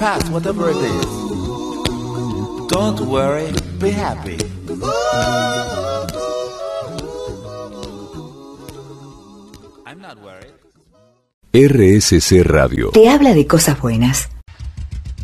Past, whatever it is. Don't worry, be happy. I'm not worried. RSC Radio te habla de cosas buenas.